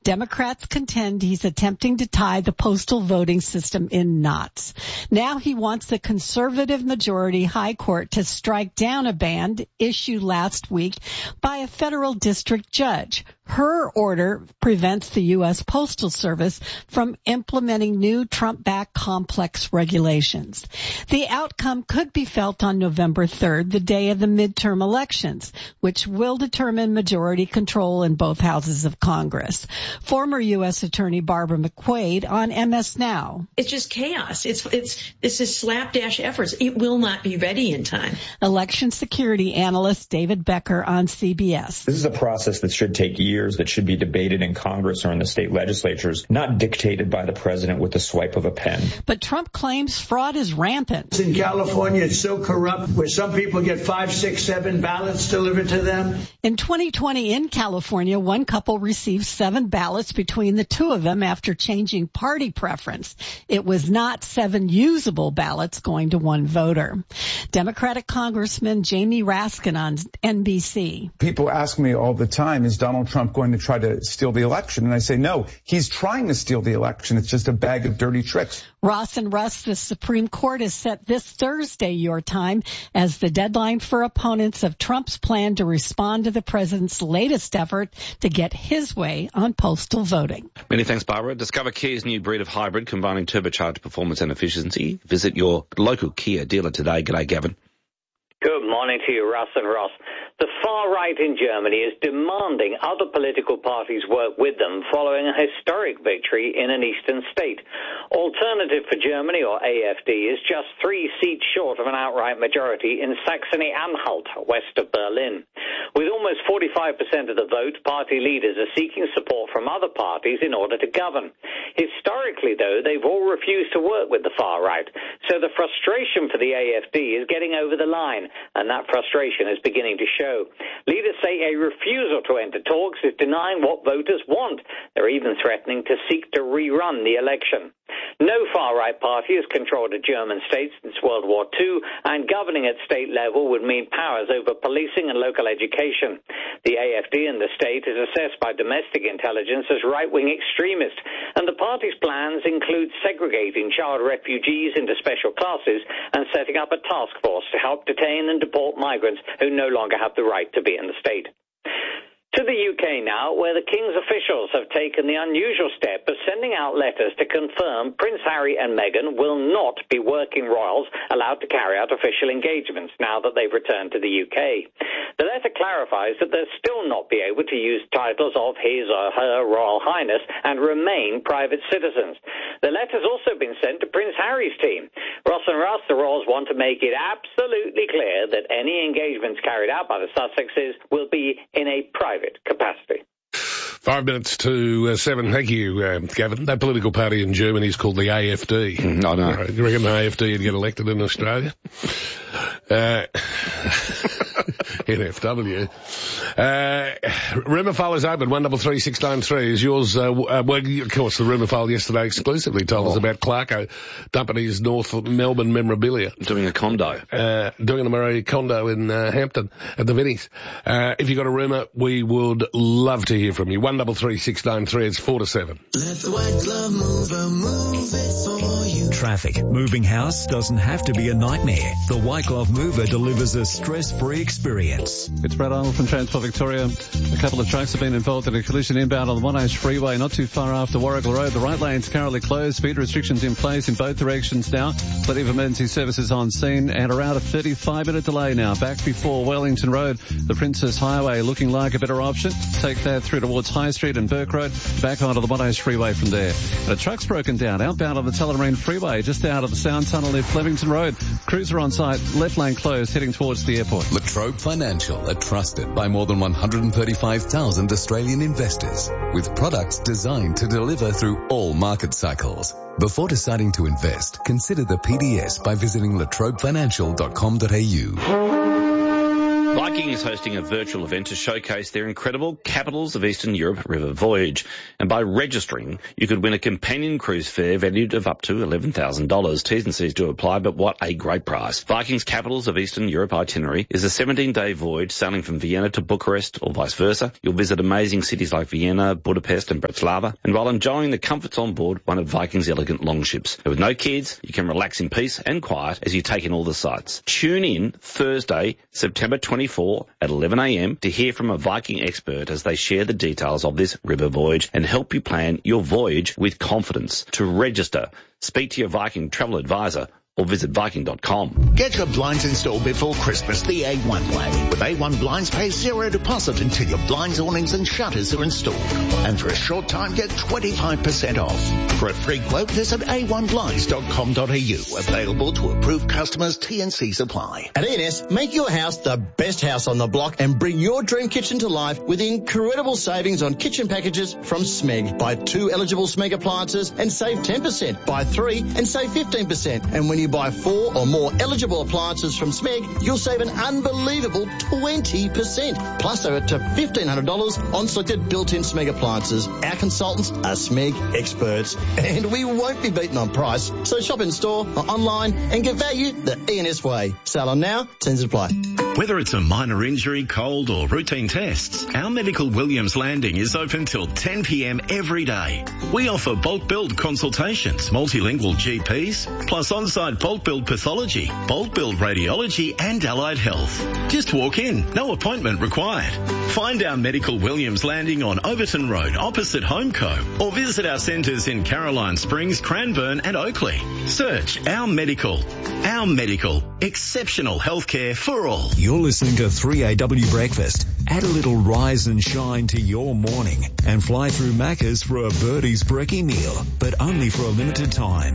Democrats contend he's attempting to tie the postal voting system in knots. Now he wants the conservative majority high court to strike down a ban issued last week by a federal district judge. Her order prevents the U.S. Postal Service from implementing new Trump-backed complex regulations. The outcome could be felt on November 3rd, the day of the midterm elections, which will determine majority control in both houses of Congress. Former U.S. Attorney Barbara McQuaid on MS Now. It's just chaos. It's this slapdash efforts. It will not be ready in time. Election security analyst David Becker on CBS. This is a process that should take years, that should be debated in Congress or in the state legislatures, not dictated by the president with the swipe of a pen. But Trump claims fraud is rampant. In California, it's so corrupt where some people get 5, 6, 7 ballots delivered to them. In 2020 in California, one couple received 7 ballots between the two of them after changing party preference. It was not 7 usable ballots going to one voter. Democratic Congressman Jamie Raskin on NBC. People ask me all the time, is Donald Trump going to try to steal the election? And I say, no, he's trying to steal the election. It's just a bag of dirty tricks. Ross and Russ, the Supreme Court is set this Thursday, your time, as the deadline for opponents of Trump's plan to respond to the president's latest effort to get his way on postal voting. Many thanks, Barbara. Discover Kia's new breed of hybrid combining turbocharged performance and efficiency. Visit your local Kia dealer today. G'day, Gavin. Good morning to you, Russ and Ross. The far right in Germany is demanding other political parties work with them following a historic victory in an eastern state. Alternative for Germany, or AfD, is just 3 seats short of an outright majority in Saxony-Anhalt, west of Berlin. With almost 45% of the vote, party leaders are seeking support from other parties in order to govern. Historically, though, they've all refused to work with the far right, so the frustration for the AfD is getting over the line, and that frustration is beginning to show. Leaders say a refusal to enter talks is denying what voters want. They're even threatening to seek to rerun the election. No far-right party has controlled a German state since World War II, and governing at state level would mean powers over policing and local education. The AfD in the state is assessed by domestic intelligence as right-wing extremist, and the party's plans include segregating child refugees into special classes and setting up a task force to help detain and deport migrants who no longer have the right to be in the state. To the UK now, where the King's officials have taken the unusual step of sending out letters to confirm Prince Harry and Meghan will not be working royals allowed to carry out official engagements now that they've returned to the UK. The letter clarifies that they'll still not be able to use titles of His or Her Royal Highness and remain private citizens. The letter's also been sent to Prince Harry's team. Ross and Russ, the royals want to make it absolutely clear that any engagements carried out by the Sussexes will be in a private capacity. 5 minutes to 7. Thank you, Gavin. That political party in Germany is called the AfD. I know. You reckon the AfD would get elected in Australia? NFW. Rumour file is open. 133693 is yours. Well, of course, the rumour file yesterday exclusively told us about Clarko dumping his North Melbourne memorabilia. Doing a condo. Doing a condo in Hampton at the Vinnies. If you've got a rumour, we would love to hear from you. 133693. It's 4 to 7. Let the White Glove Mover move it for you. Traffic. Moving house doesn't have to be a nightmare. The White Glove Mover delivers a stress-free experience. It's Brad Arnold from Transport Victoria. A couple of trucks have been involved in a collision inbound on the Monash Freeway, not too far after Warrigal Road. The right lane's currently closed. Speed restrictions in place in both directions now. Plenty of emergency services on scene, and around a 35-minute delay now. Back before Wellington Road, the Princess Highway looking like a better option. Take that through towards High Street and Burke Road, back onto the Monash Freeway from there. And a truck's broken down outbound on the Tullamarine Freeway, just out of the Sound Tunnel near Flemington Road. Cruiser on site, left lane closed, heading towards the airport. La Trobe Financial are trusted by more than 135,000 Australian investors, with products designed to deliver through all market cycles. Before deciding to invest, consider the PDS by visiting latrobefinancial.com.au. Viking is hosting a virtual event to showcase their incredible Capitals of Eastern Europe river voyage. And by registering, you could win a companion cruise fare valued of up to $11,000. T's and C's do apply, but what a great price. Viking's Capitals of Eastern Europe itinerary is a 17-day voyage sailing from Vienna to Bucharest or vice versa. You'll visit amazing cities like Vienna, Budapest and Bratislava, and while enjoying the comforts on board one of Viking's elegant longships. And with no kids, you can relax in peace and quiet as you take in all the sights. Tune in Thursday, September 24 at 11 a.m. to hear from a Viking expert as they share the details of this river voyage and help you plan your voyage with confidence. To register, speak to your Viking travel advisor or visit Viking.com. Get your blinds installed before Christmas the A1 way. With A1 Blinds, pay zero deposit until your blinds, awnings and shutters are installed. And for a short time, get 25% off. For a free quote, visit a1blinds.com.au. Available to approved customers, T&Cs apply. At E&S, make your house the best house on the block and bring your dream kitchen to life with incredible savings on kitchen packages from Smeg. Buy 2 eligible Smeg appliances and save 10%. Buy 3 and save 15%. And when you buy 4 or more eligible appliances from Smeg, you'll save an unbelievable 20%. Plus over to $1,500 on selected built-in Smeg appliances. Our consultants are Smeg experts. And we won't be beaten on price. So shop in store or online and get value the E&S way. Sale on now, terms apply. Whether it's a minor injury, cold or routine tests, Our Medical Williams Landing is open till 10 p.m. every day. We offer bulk build consultations, multilingual GPs, plus on-site bulk build pathology, bulk build radiology and allied health. Just walk in, no appointment required. Find Our Medical Williams Landing on Overton Road opposite Homeco or visit our centres in Caroline Springs, Cranbourne and Oakley. Search Our Medical. Our Medical. Exceptional healthcare for all. You're listening to 3AW Breakfast. Add a little rise and shine to your morning and fly through Macca's for a Birdie's brekkie meal, but only for a limited time.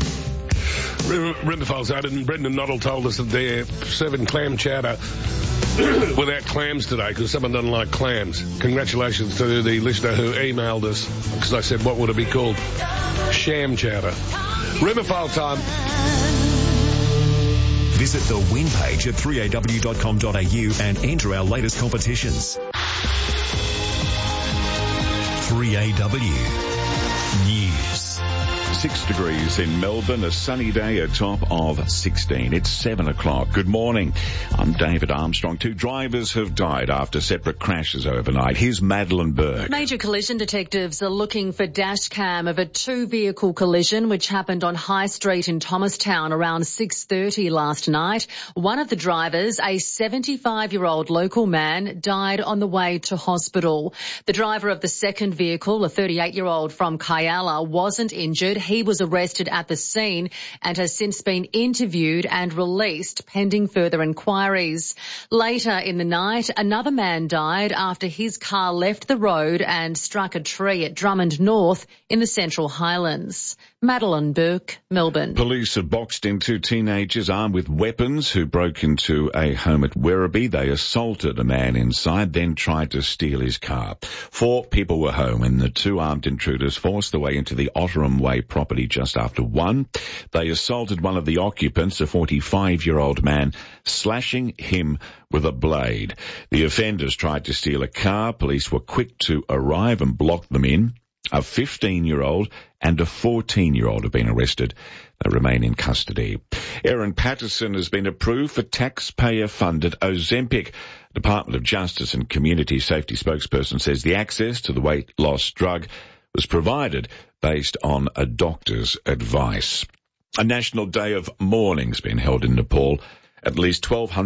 Rinderfalls out, and Brendan Noddle told us that they're serving clam chowder without clams today because someone doesn't like clams. Congratulations to the listener who emailed us because I said, what would it be called? Sham chowder. Rinderfall time. Visit the win page at 3aw.com.au and enter our latest competitions. 3AW News. 6 degrees in Melbourne, a sunny day, a top of 16. It's 7 o'clock. Good morning. I'm David Armstrong. 2 drivers have died after separate crashes overnight. Here's Madeline Burke. Major collision detectives are looking for dash cam of a 2-vehicle collision which happened on High Street in Thomastown around 6:30 last night. One of the drivers, a 75-year-old local man, died on the way to hospital. The driver of the second vehicle, a 38-year-old from Kyalla, wasn't injured. He was arrested at the scene and has since been interviewed and released pending further inquiries. Later in the night, another man died after his car left the road and struck a tree at Drummond North in the Central Highlands. Madeline Burke, Melbourne. Police have boxed in 2 teenagers armed with weapons who broke into a home at Werribee. They assaulted a man inside, then tried to steal his car. 4 people were home and the 2 armed intruders forced their way into the Otteram Way property just after 1. They assaulted one of the occupants, a 45-year-old man, slashing him with a blade. The offenders tried to steal a car. Police were quick to arrive and block them in. A 15-year-old and a 14-year-old have been arrested. They remain in custody. Erin Patterson has been approved for taxpayer-funded Ozempic. Department of Justice and Community Safety spokesperson says the access to the weight loss drug was provided based on a doctor's advice. A national day of mourning has been held in Nepal. At least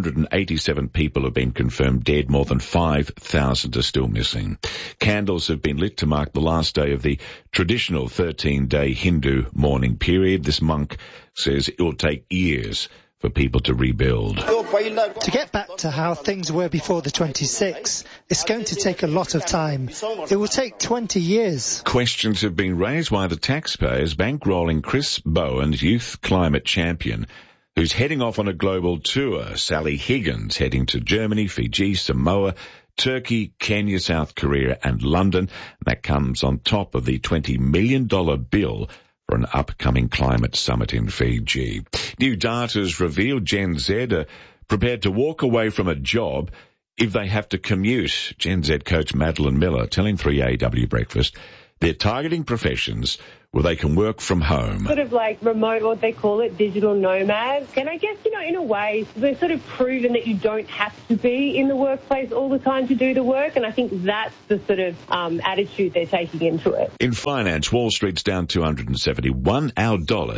1,287 people have been confirmed dead. More than 5,000 are still missing. Candles have been lit to mark the last day of the traditional 13-day Hindu mourning period. This monk says it will take years for people to rebuild. To get back to how things were before the 26th, it's going to take a lot of time. It will take 20 years. Questions have been raised by the taxpayers bankrolling Chris Bowen, youth climate champion, who's heading off on a global tour. Sally Higgins heading to Germany, Fiji, Samoa, Turkey, Kenya, South Korea and London. That comes on top of the $20 million bill for an upcoming climate summit in Fiji. New data has revealed Gen Z are prepared to walk away from a job if they have to commute. Gen Z coach Madeline Miller telling 3AW Breakfast they're targeting professions where they can work from home. Sort of like remote, what they call it, digital nomads. And I guess, in a way, we've sort of proven that you don't have to be in the workplace all the time to do the work. And I think that's the sort of attitude they're taking into it. In finance, Wall Street's down 271, our dollar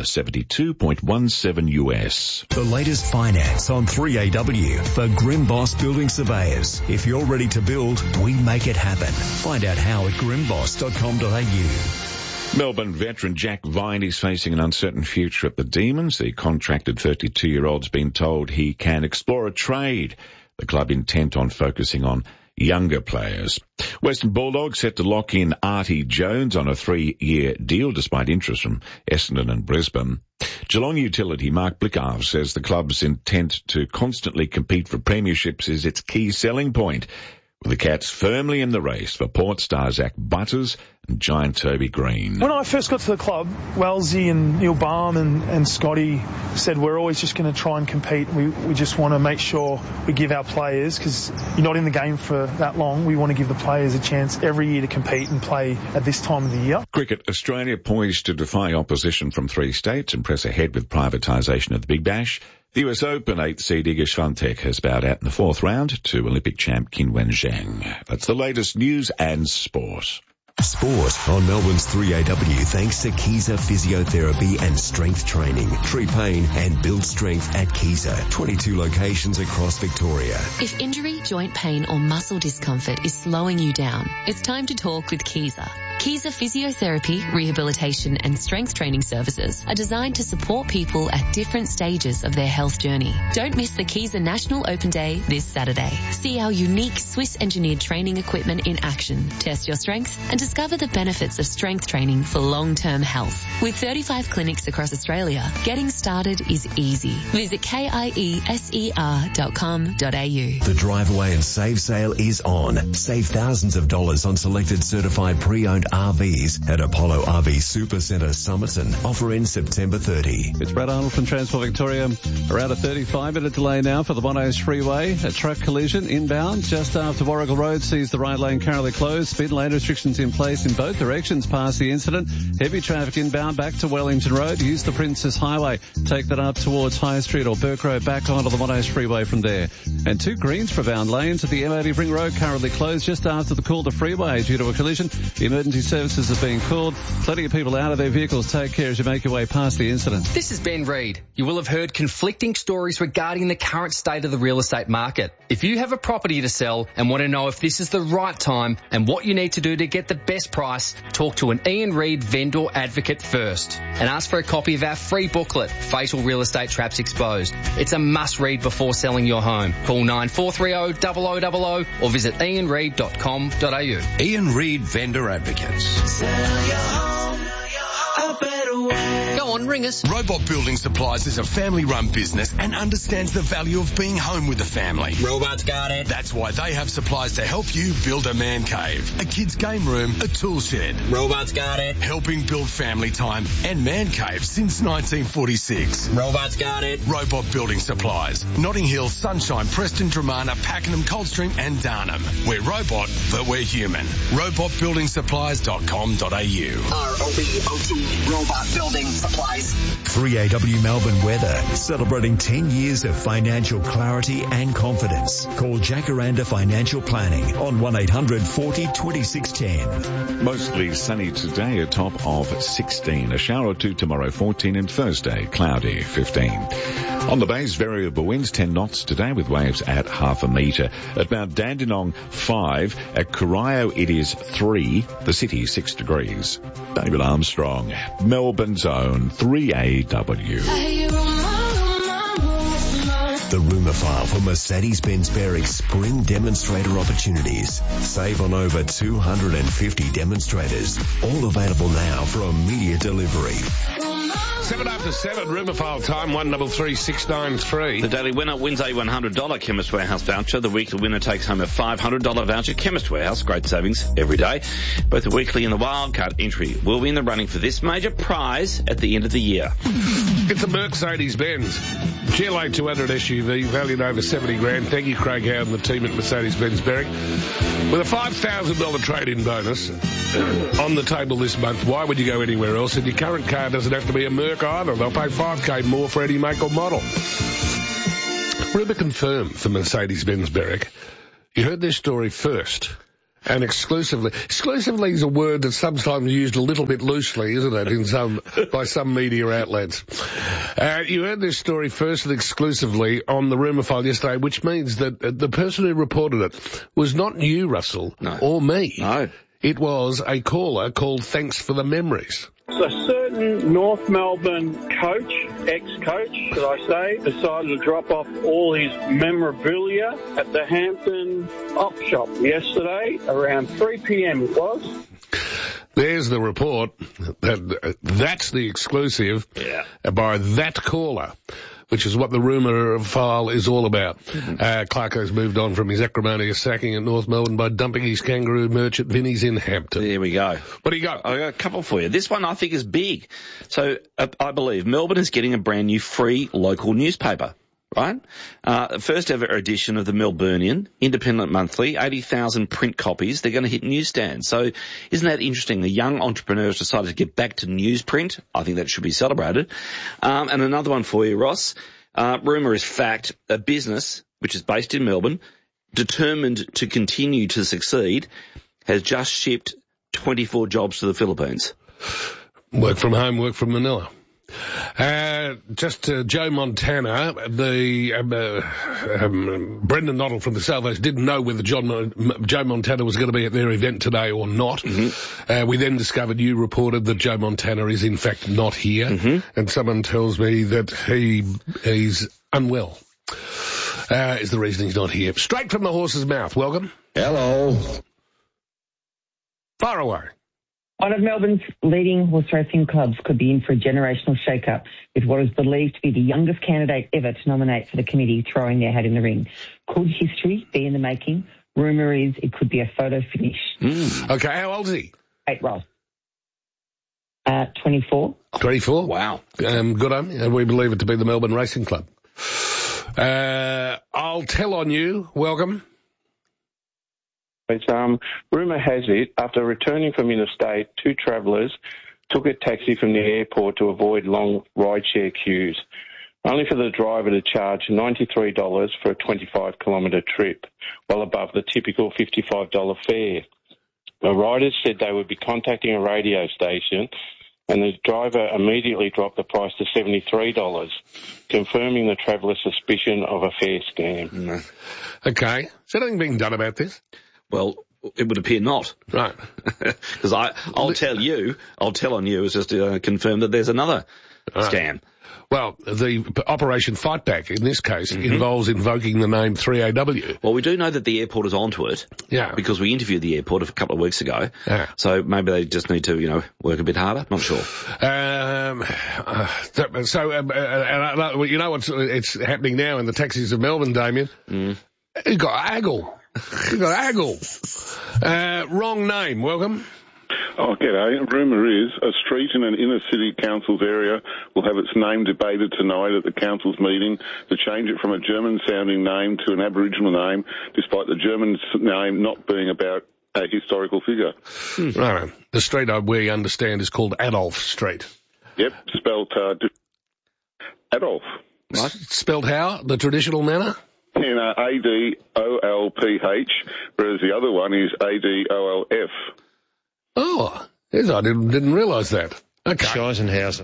72.17 US. The latest finance on 3AW for Grimboss Building Surveyors. If you're ready to build, we make it happen. Find out how at grimboss.com.au. Melbourne veteran Jack Vine is facing an uncertain future at the Demons. The contracted 32-year-old's been told he can explore a trade. The club intent on focusing on younger players. Western Bulldogs set to lock in Artie Jones on a 3-year deal despite interest from Essendon and Brisbane. Geelong utility Mark Blickarv says the club's intent to constantly compete for premierships is its key selling point, with the Cats firmly in the race for Port star Zach Butters and Giant Toby Green. When I first got to the club, Wellesley and Neil Baum and Scotty said we're always just going to try and compete. We just want to make sure we give our players, because you're not in the game for that long, we want to give the players a chance every year to compete and play at this time of the year. Cricket, Australia poised to defy opposition from 3 states and press ahead with privatisation of the Big Bash. The US Open 8th seed Iga Swiatek has bowed out in the 4th round to Olympic champ Qinwen Zheng. That's the latest news and sport. Sport on Melbourne's 3AW thanks to Kiza Physiotherapy and Strength Training. Treat pain and build strength at Kiza. 22 locations across Victoria. If injury, joint pain or muscle discomfort is slowing you down, it's time to talk with Kiza. Kiza Physiotherapy, Rehabilitation and Strength Training services are designed to support people at different stages of their health journey. Don't miss the Kiza National Open Day this Saturday. See our unique Swiss-engineered training equipment in action. Test your strength and discover the benefits of strength training for long-term health. With 35 clinics across Australia, getting started is easy. Visit kieser.com.au. The Drive Away and Save sale is on. Save thousands of dollars on selected certified pre-owned RVs at Apollo RV Supercentre Somerton. Offer ends September 30. It's Brad Arnold from Transport Victoria. Around a 35-minute delay now for the Monash Freeway. A truck collision inbound just after Warrigal Road sees the right lane currently closed. Speed lane restrictions in place in both directions past the incident. Heavy traffic inbound back to Wellington Road. Use the Princess Highway. Take that up towards High Street or Burke Road back onto the Monash Freeway from there. And 2 Greensboro-bound lanes at the M80 Ring Road currently closed just after the Calder Freeway due to a collision. Emergency services are being called. Plenty of people out of their vehicles. Take care as you make your way past the incident. This is Ben Reid. You will have heard conflicting stories regarding the current state of the real estate market. If you have a property to sell and want to know if this is the right time and what you need to do to get the best price, talk to an Ian Reid vendor advocate first and ask for a copy of our free booklet, Fatal Real Estate Traps Exposed. It's a must read before selling your home. Call 9430 0000 or visit ianreid.com.au. Ian Reid Vendor Advocates. Sell your home a better way. Go on, ring us. Robot Building Supplies is a family-run business and understands the value of being home with the family. Robots got it. That's why they have supplies to help you build a man cave, a kid's game room, a tool shed. Robots got it. Helping build family time and man caves since 1946. Robots got it. Robot Building Supplies. Notting Hill, Sunshine, Preston, Dramana, Pakenham, Coldstream and Darnham. We're robot, but we're human. robotbuildingSupplies.com.au. ROBOT Robot Building Supplies. 3AW Melbourne weather, celebrating 10 years of financial clarity and confidence. Call Jacaranda Financial Planning on 1800 40 2610. Mostly sunny today, a top of 16. A shower or 2 tomorrow, 14, and Thursday, cloudy, 15. On the bays, variable winds, 10 knots today with waves at half a metre. At Mount Dandenong, 5. At Corio, it is 3. The city, 6 degrees. David Armstrong, Melbourne's own 3AW. The rumour file for Mercedes-Benz Barrick's spring demonstrator opportunities. Save on over 250 demonstrators. All available now for immediate delivery. 7 after 7, rumour file time, 133693. The daily winner wins a $100 Chemist Warehouse voucher. The weekly winner takes home a $500 voucher. Chemist Warehouse, great savings every day. Both the weekly and the wildcard entry will be in the running for this major prize at the end of the year. It's a Mercedes-Benz GLA 200 SUV valued over 70 grand. Thank you, Craig Howard and the team at Mercedes-Benz Berwick. With a $5,000 trade-in bonus on the table this month, why would you go anywhere else? And your current car doesn't have to be a Merc either. They'll pay $5,000 more for any make or model. Rumour confirmed for Mercedes-Benz Berwick. You heard this story first. And exclusively. Exclusively is a word that's sometimes used a little bit loosely, isn't it, by some media outlets. You heard this story first and exclusively on the rumour file yesterday, which means that the person who reported it was not you, Russell, or me. No. It was a caller called Thanks for the Memories. A certain North Melbourne coach, ex-coach, should I say, decided to drop off all his memorabilia at the Hampton Op Shop yesterday, around 3 p.m. it was. There's the report. That's the exclusive by that caller, which is what the rumour file is all about. Clarko's moved on from his acrimonious sacking at North Melbourne by dumping his kangaroo merch at Vinnie's in Hampton. There we go. What do you got? I got a couple for you. This one I think is big. So I believe Melbourne is getting a brand new free local newspaper. Right? First ever edition of the Melburnian, independent monthly, 80,000 print copies. They're going to hit newsstands. So isn't that interesting? The young entrepreneurs decided to get back to newsprint. I think that should be celebrated. And another one for you, Ross. Rumour is fact. A business, which is based in Melbourne, determined to continue to succeed, has just shipped 24 jobs to the Philippines. Work from home, work from Manila. Joe Montana, Brendan Noddle from the Salvos didn't know whether Joe Montana was going to be at their event today or not. We then discovered you reported that Joe Montana is in fact not here, and someone tells me that he's unwell. Is the reason he's not here. Straight from the horse's mouth. Welcome. Hello. Far away. One of Melbourne's leading horse racing clubs could be in for a generational shake-up, with what is believed to be the youngest candidate ever to nominate for the committee throwing their hat in the ring. Could history be in the making? Rumour is it could be a photo finish. Okay, how old is he? 8 Ross. 24. 24? Wow. Good on you. We believe it to be the Melbourne Racing Club. I'll tell on you. Welcome. It's, rumour has it, after returning from interstate, 2 travellers took a taxi from the airport to avoid long rideshare queues, only for the driver to charge $93 for a 25-kilometre trip, well above the typical $55 fare. The riders said they would be contacting a radio station, and the driver immediately dropped the price to $73, confirming the traveller's suspicion of a fare scam. Okay. Is anything being done about this? Well, it would appear not. Right. Because I'll tell on you is just to confirm that there's another scam. Well, the Operation Fightback, in this case, involves invoking the name 3AW. Well, we do know that the airport is onto it. Yeah. Because we interviewed the airport a couple of weeks ago. Yeah. So maybe they just need to, work a bit harder. Not sure. You know it's happening now in the taxis of Melbourne, Damien? You've got Aggle. Wrong name. Welcome. Oh, g'day. Rumour is a street in an inner-city council's area will have its name debated tonight at the council's meeting to change it from a German-sounding name to an Aboriginal name, despite the German name not being about a historical figure. Right. The street we understand is called Adolf Street. Yep, spelled Adolf. What? Spelled how? The traditional manner? In A-D-O-L-P-H, whereas the other one is A-D-O-L-F. Oh, yes, I didn't realise that. Okay. Scheisenhauser.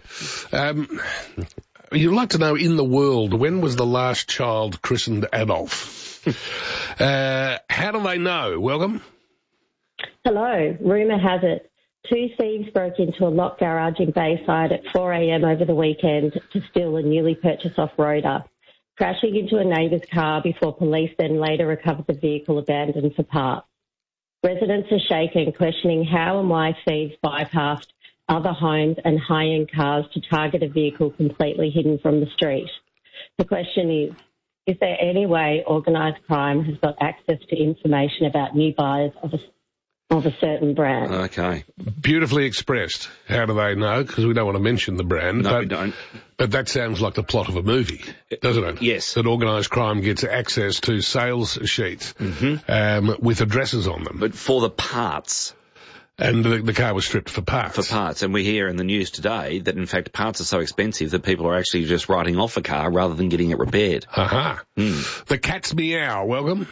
You'd like to know, in the world, when was the last child christened Adolf? How do they know? Welcome. Hello. Rumour has it 2 thieves broke into a locked garage in Bayside at 4 a.m. over the weekend to steal a newly purchased off-roader, crashing into a neighbour's car before police then later recovered the vehicle abandoned for parts. Residents are shaken, questioning how and why thieves bypassed other homes and high-end cars to target a vehicle completely hidden from the street. The question is there any way organised crime has got access to information about new buyers of a certain brand? Okay. Beautifully expressed. How do they know? Because we don't want to mention the brand. No, we don't. But that sounds like the plot of a movie, doesn't it? Yes. That organised crime gets access to sales sheets with addresses on them. But for the parts. And the car was stripped for parts. For parts. And we hear in the news today that, in fact, parts are so expensive that people are actually just writing off a car rather than getting it repaired. The cat's meow. Welcome.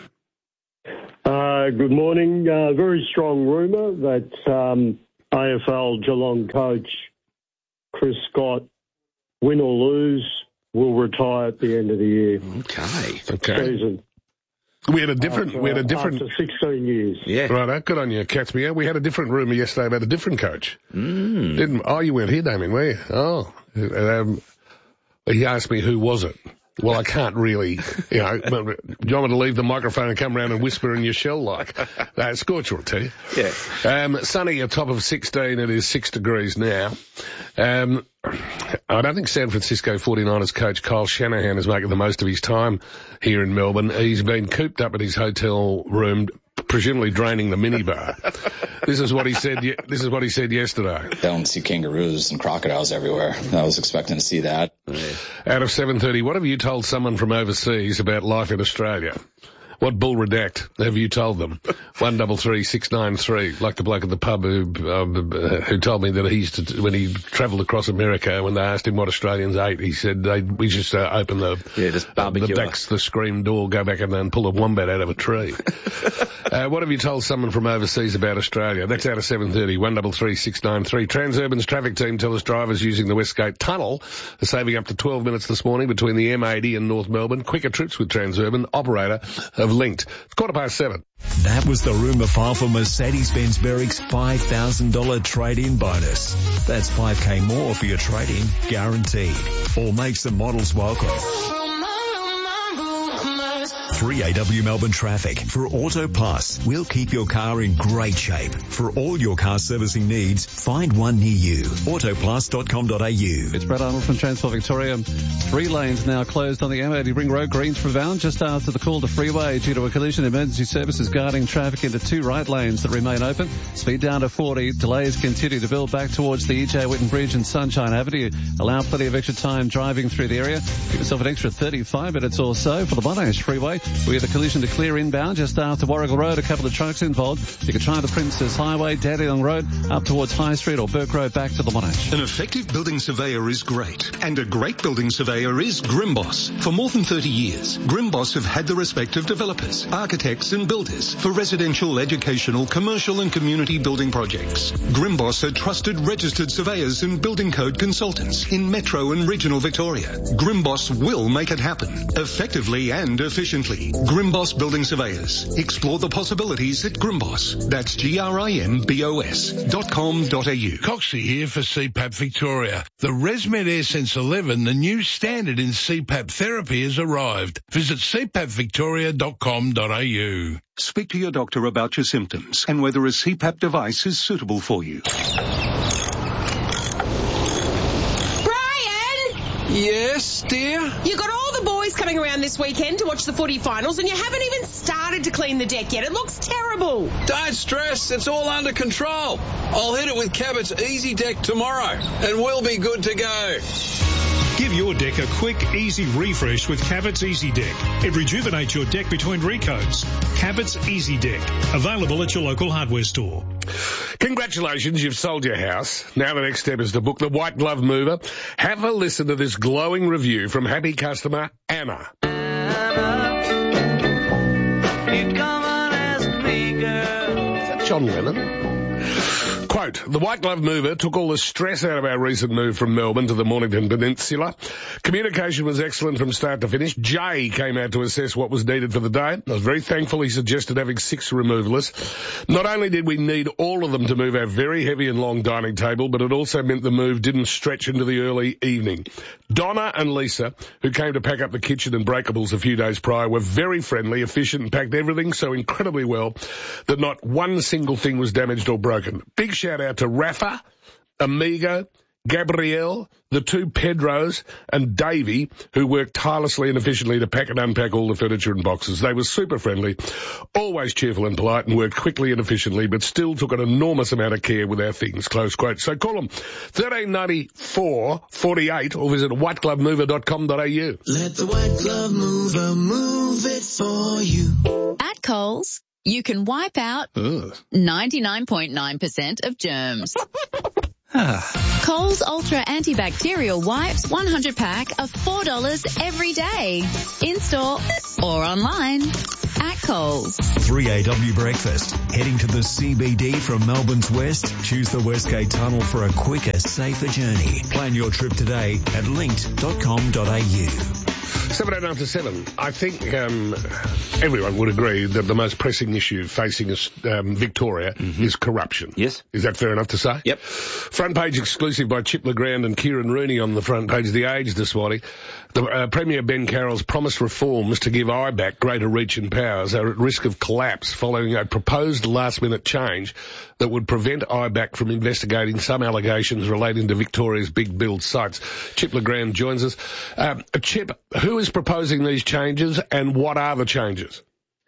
Good morning. Very strong rumour that AFL Geelong coach Chris Scott, win or lose, will retire at the end of the year. Okay. Season. We had a different after 16 years. Yeah. Right, good on you, Cats Meow. We had a different rumour yesterday about a different coach. Didn't? Oh, you weren't here, Damien, were you? Oh. He asked me who was it. Well, I can't really, do you want me to leave the microphone and come around and whisper in your shell like? Scorcher will tell you. Yeah. Sunny, a top of 16. It is 6 degrees now. I don't think San Francisco 49ers coach Kyle Shanahan is making the most of his time here in Melbourne. He's been cooped up at his hotel room, presumably draining the minibar. This is what he said yesterday. Don't see kangaroos and crocodiles everywhere. I was expecting to see that. Yeah. Out of 7:30, what have you told someone from overseas about life in Australia? What bull redact have you told them? 133 693, like the bloke at the pub who told me that he used to, when he travelled across America, when they asked him what Australians ate, he said we just open the screen door, go back and pull a wombat out of a tree. What have you told someone from overseas about Australia? That's out of 7:30, 133 693. Transurban's traffic team tell us drivers using the Westgate Tunnel are saving up to 12 minutes this morning between the M80 and North Melbourne. Quicker trips with Transurban, operator of Linked. It's 7:15. That was the rumour file for Mercedes-Benz Berwick's $5,000 trade-in bonus. That's $5K more for your trade-in, guaranteed. All makes and models welcome. 3AW Melbourne Traffic. For Auto Plus, we'll keep your car in great shape. For all your car servicing needs, find one near you. Autoplus.com.au. It's Brad Arnold from Transport Victoria. 3 lanes now closed on the M80 Ring Road, Greensboro bound, just after the Calder Freeway due to a collision. Emergency services guarding traffic into 2 right lanes that remain open. Speed down to 40. Delays continue to build back towards the E.J. Whitten Bridge and Sunshine Avenue. Allow plenty of extra time driving through the area. Give yourself an extra 35 minutes or so for the Monash Freeway. We have a collision to clear inbound just after Warrigal Road. A couple of trucks involved. You can try the Princess Highway, Dandenong Road, up towards High Street or Burke Road back to the Monash. An effective building surveyor is great. And a great building surveyor is Grimboss. For more than 30 years, Grimboss have had the respect of developers, architects and builders for residential, educational, commercial and community building projects. Grimboss are trusted registered surveyors and building code consultants in metro and regional Victoria. Grimboss will make it happen, effectively and efficiently. Grimboss Building Surveyors. Explore the possibilities at Grimboss. That's GRIMBOS.com.au. Coxie here for CPAP Victoria. The ResMed AirSense 11, the new standard in CPAP therapy, has arrived. Visit cpapvictoria.com.au. Speak to your doctor about your symptoms and whether a CPAP device is suitable for you. Yes, dear? You got all the boys coming around this weekend to watch the footy finals and you haven't even started to clean the deck yet. It looks terrible. Don't stress. It's all under control. I'll hit it with Cabot's Easy Deck tomorrow and we'll be good to go. Give your deck a quick, easy refresh with Cabot's Easy Deck. It rejuvenates your deck between recoats. Cabot's Easy Deck. Available at your local hardware store. Congratulations, you've sold your house. Now the next step is to book the White Glove Mover. Have a listen to this glowing review from happy customer Anna. You come and ask me, girl. Is that John Lennon? Quote, the White Glove Mover took all the stress out of our recent move from Melbourne to the Mornington Peninsula. Communication was excellent from start to finish. Jay came out to assess what was needed for the day. I was very thankful he suggested having 6 removalists. Not only did we need all of them to move our very heavy and long dining table, but it also meant the move didn't stretch into the early evening. Donna and Lisa, who came to pack up the kitchen and breakables a few days prior, were very friendly, efficient, and packed everything so incredibly well that not one single thing was damaged or broken. Big shout out to Rafa, Amigo, Gabrielle, the two Pedros, and Davey, who worked tirelessly and efficiently to pack and unpack all the furniture and boxes. They were super friendly, always cheerful and polite, and worked quickly and efficiently, but still took an enormous amount of care with our things, close quote. So call them 1394 48 or visit whiteglovemover.com.au. Let the White Glove Mover move it for you. At Coles, you can wipe out 99.9% of germs. Coles Ultra Antibacterial Wipes 100 pack of $4 every day. In-store or online at Coles. 3AW Breakfast. Heading to the CBD from Melbourne's west? Choose the Westgate Tunnel for a quicker, safer journey. Plan your trip today at linked.com.au. 7 after 7. I think everyone would agree that the most pressing issue facing us, Victoria is corruption. Yes. Is that fair enough to say? Yep. Front page exclusive by Chip LeGrand and Kieran Rooney on the front page of The Age this morning. The Premier Ben Carroll's promised reforms to give IBAC greater reach and powers are at risk of collapse following a proposed last-minute change that would prevent IBAC from investigating some allegations relating to Victoria's big build sites. Chip LeGrand joins us. Chip, who is proposing these changes and what are the changes?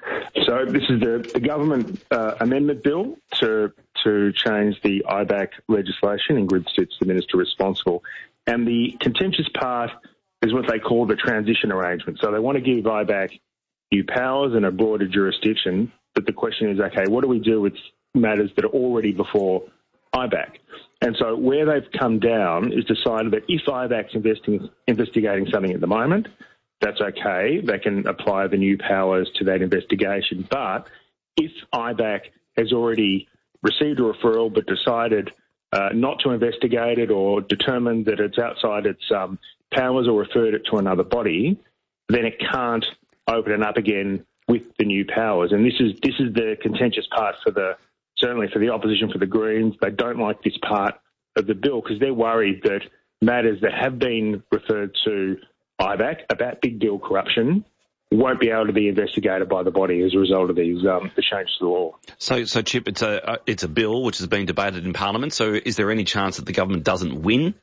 So this is the government amendment bill to change the IBAC legislation. Ingrid Stitt's the minister responsible. And the contentious part is what they call the transition arrangement. So they want to give IBAC new powers and a broader jurisdiction, but the question is, okay, what do we do with matters that are already before IBAC? And so where they've come down is decided that if IBAC's investigating something at the moment, that's okay. They can apply the new powers to that investigation. But if IBAC has already received a referral but decided not to investigate it or determined that it's outside its powers or referred it to another body, then it can't open it up again with the new powers. And this is the contentious part certainly for the opposition, for the Greens. They don't like this part of the bill because they're worried that matters that have been referred to IBAC about big deal corruption won't be able to be investigated by the body as a result of these the change to the law. So Chip, it's a bill which is being debated in Parliament. So is there any chance that the government doesn't win?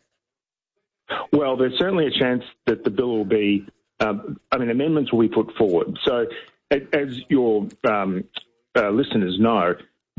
Well, there's certainly a chance that the bill will be. Amendments will be put forward. So, as your listeners know,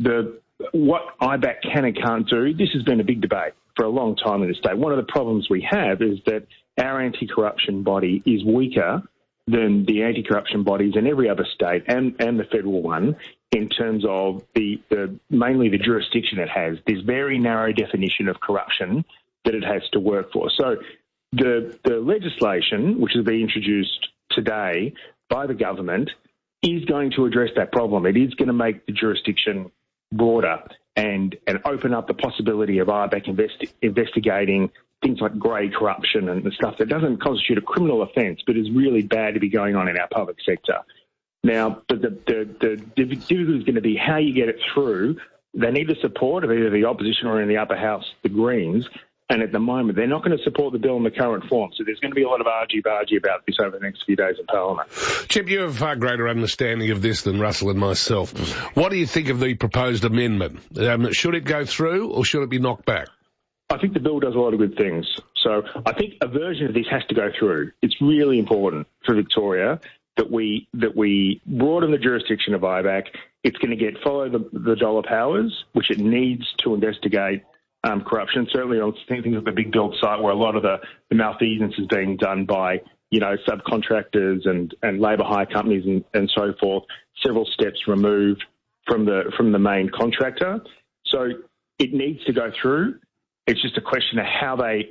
what IBAC can and can't do. This has been a big debate for a long time in the state. One of the problems we have is that our anti-corruption body is weaker than the anti-corruption bodies in every other state and the federal one in terms of mainly the jurisdiction it has. This very narrow definition of corruption that it has to work for. So the legislation, which has been introduced today by the government, is going to address that problem. It is going to make the jurisdiction broader and open up the possibility of IBAC investigating things like grey corruption and the stuff that doesn't constitute a criminal offence but is really bad to be going on in our public sector. Now, the difficulty is going to be how you get it through. They need the support of either the opposition or in the upper house, the Greens, and at the moment they're not going to support the bill in the current form. So there's going to be a lot of argy-bargy about this over the next few days in Parliament. Chip, you have a far greater understanding of this than Russell and myself. What do you think of the proposed amendment? Should it go through or should it be knocked back? I think the bill does a lot of good things. So I think a version of this has to go through. It's really important for Victoria that we broaden the jurisdiction of IBAC. It's going to follow the dollar powers, which it needs to investigate corruption. Certainly on things like the big build site where a lot of the malfeasance is being done by, subcontractors and labour hire companies and so forth, several steps removed from the main contractor. So it needs to go through. It's just a question of how to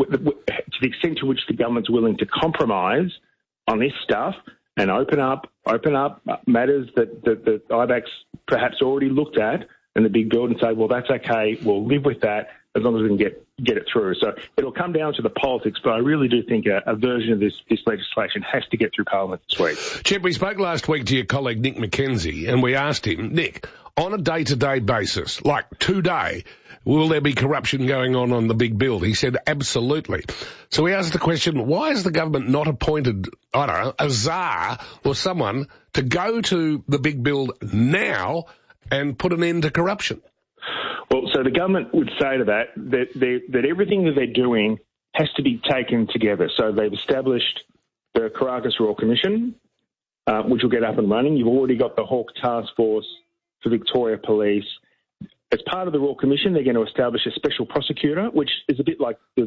the extent to which the government's willing to compromise on this stuff and open up matters that IBAC's perhaps already looked at in the big build and say, well, that's okay, we'll live with that as long as we can get it through. So it'll come down to the politics, but I really do think a version of this legislation has to get through Parliament this week. Chip, we spoke last week to your colleague Nick McKenzie, and we asked him, Nick, on a day-to-day basis, like today, will there be corruption going on the big build? He said, absolutely. So we asked the question, why has the government not appointed, a czar or someone to go to the big build now and put an end to corruption? Well, so the government would say to that everything that they're doing has to be taken together. So they've established the Caracas Royal Commission, which will get up and running. You've already got the Hawke Task Force for Victoria Police. As part of the Royal Commission, they're going to establish a special prosecutor, which is a bit like the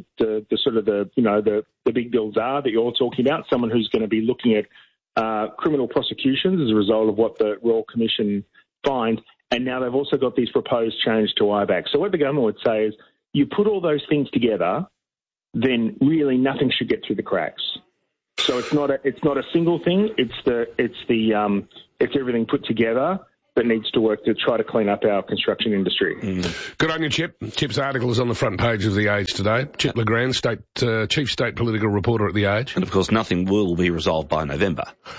big bills are that you're talking about, someone who's going to be looking at criminal prosecutions as a result of what the Royal Commission find. And now they've also got these proposed changes to IBAC. So what the government would say is, you put all those things together, then really nothing should get through the cracks. So it's not a single thing. It's everything put together that needs to work to try to clean up our construction industry. Good on you, Chip. Chip's article is on the front page of The Age today. Chip Legrand, Chief State Political Reporter at The Age. And, of course, nothing will be resolved by November.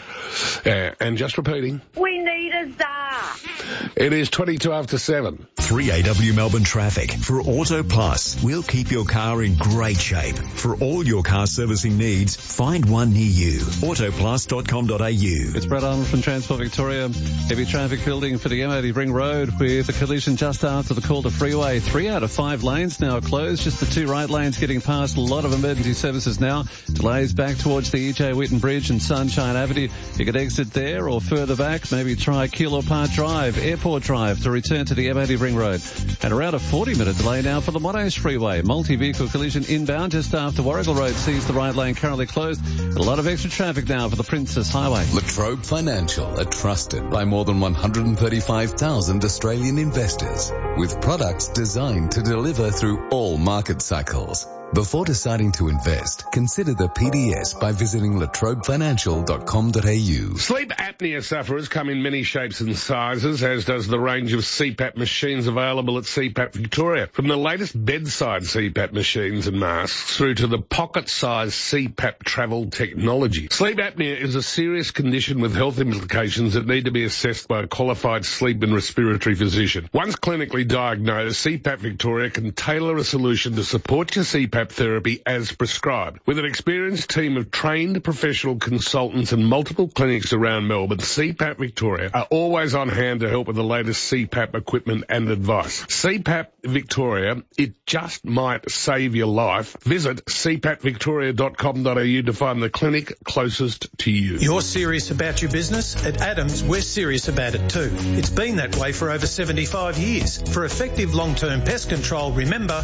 And just repeating. We need a czar. It is 22 after 7. 3AW Melbourne Traffic. For Auto Plus, we'll keep your car in great shape. For all your car servicing needs, find one near you. Autoplus.com.au. It's Brad Arnold from Transport Victoria. Heavy traffic building for the M80 Ring Road with a collision just after the Calder Freeway. 3 out of 5 lanes now closed. Just the 2 right lanes getting past. A lot of emergency services now. Delays back towards the E.J. Whitten Bridge and Sunshine Avenue. You could exit there or further back. Maybe try Keilor Park Drive, Airport Drive to return to the M80 Ring Road. And around a 40-minute delay now for the Monash Freeway. Multi-vehicle collision inbound just after Warrigal Road sees the right lane currently closed. A lot of extra traffic now for the Princess Highway. Latrobe Financial are trusted by more than 135,000 Australian investors with products designed to deliver through all market cycles. Before deciding to invest, consider the PDS by visiting latrobefinancial.com.au. Sleep apnea sufferers come in many shapes and sizes, as does the range of CPAP machines available at CPAP Victoria. From the latest bedside CPAP machines and masks through to the pocket-sized CPAP travel technology. Sleep apnea is a serious condition with health implications that need to be assessed by a qualified sleep and respiratory physician. Once clinically diagnosed, CPAP Victoria can tailor a solution to support your CPAP therapy as prescribed. With an experienced team of trained professional consultants and multiple clinics around Melbourne, CPAP Victoria are always on hand to help with the latest CPAP equipment and advice. CPAP Victoria, it just might save your life. Visit cpapvictoria.com.au to find the clinic closest to you. You're serious about your business? At Adams, we're serious about it too. It's been that way for over 75 years. For effective long-term pest control, remember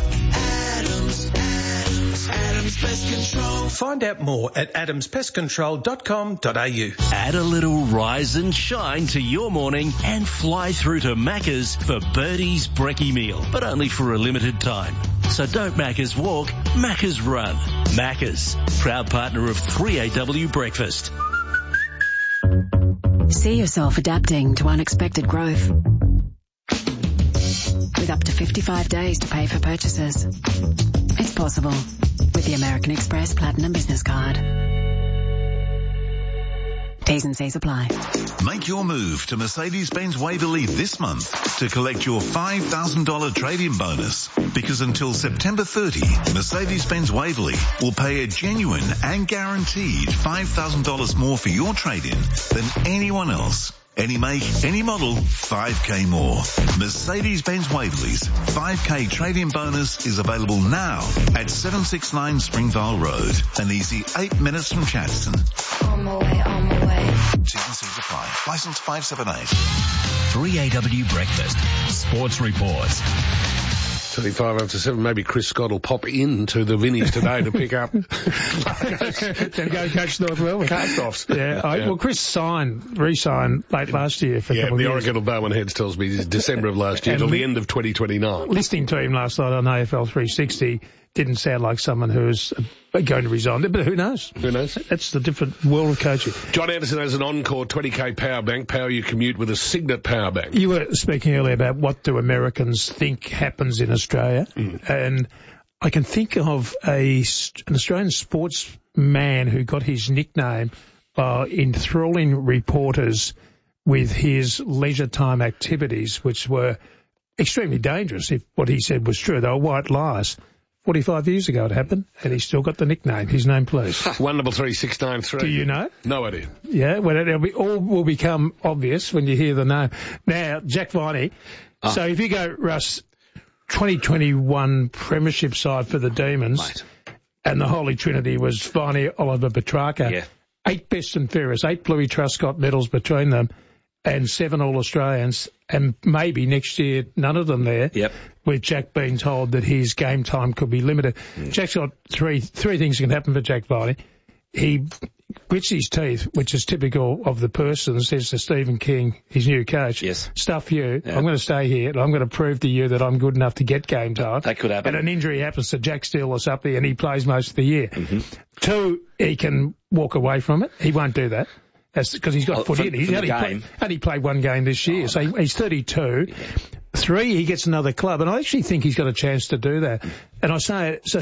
Adams Pest Control. Find out more at adamspestcontrol.com.au. Add a little rise and shine to your morning and fly through to Macca's for Birdie's Brekkie meal, but only for a limited time. So don't Macca's walk, Macca's run. Macca's, proud partner of 3AW Breakfast. See yourself adapting to unexpected growth. With up to 55 days to pay for purchases. It's possible with the American Express Platinum Business Card. T's and C's apply. Make your move to Mercedes-Benz Waverley this month to collect your $5,000 trade-in bonus. Because until September 30, Mercedes-Benz Waverley will pay a genuine and guaranteed $5,000 more for your trade-in than anyone else. Any make, any model, 5K more. Mercedes-Benz Waverley's 5K trade-in bonus is available now at 769 Springvale Road. An easy 8 minutes from Chadstone. On my way, on my way. T's and C's apply. Licence 578. 3AW Breakfast. Sports Reports. 25 after 7, maybe Chris Scott will pop into the Vinnies today to pick up. Then go coach North Melbourne. Cast-offs. Well, Chris re-signed late last year for a couple of years. The Oracle of Bowen Heads tells me it's December of last year till the end of 2029. Listening to him last night on AFL 360 didn't sound like someone who's going to resign. But who knows? Who knows? That's the different world of coaching. John Anderson has an Encore 20K power bank. Power your commute with a Signet power bank. You were speaking earlier about what do Americans think happens in Australia. And I can think of an Australian sportsman who got his nickname by enthralling reporters with his leisure time activities, which were extremely dangerous if what he said was true. They were white lies. 45 years ago it happened, and he's still got the nickname. His name, please. 133693. Do you know? No idea. Yeah, well, all will become obvious when you hear the name. Now, Jack Viney. So if you go, Russ, 2021 premiership side for the Demons. Mate. And the Holy Trinity was Viney, Oliver, Petrarca. Yeah. 8 best and fairest, 8 Bluey Truscott medals between them, and 7 All-Australians, and maybe next year none of them there. Yep. With Jack being told that his game time could be limited. Jack's got three things can happen for Jack Viney. He grits his teeth, which is typical of the person, says to Stephen King, his new coach. Yes. Stuff you. Yeah. I'm going to stay here and I'm going to prove to you that I'm good enough to get game time. That could happen. And an injury happens to Jack Steele or something and he plays most of the year. Mm-hmm. 2, he can walk away from it. He won't do that. That's because he's got foot in. He's only played 1 game this year, so he's 32. Yeah. 3, he gets another club, and I actually think he's got a chance to do that. And I say, so